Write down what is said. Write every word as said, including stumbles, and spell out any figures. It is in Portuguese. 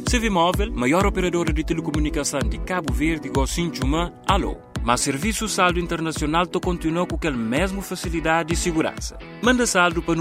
Civimóvel, maior operadora de telecomunicação de Cabo Verde, Gossin Juma, alô. Mas serviço saldo internacional to continua com aquela mesma facilidade e segurança. Manda saldo para